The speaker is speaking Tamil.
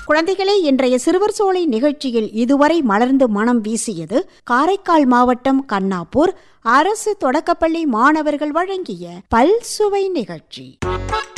குழந்தைகளே, இன்றைய சிறுவர் சோலை நிகழ்ச்சியில் இதுவரை மலர்ந்து மனம் வீசியது காரைக்கால் மாவட்டம் கண்ணாப்பூர் அரசு தொடக்கப்பள்ளி மாணவர்கள் வழங்கிய பல்சுவை நிகழ்ச்சி.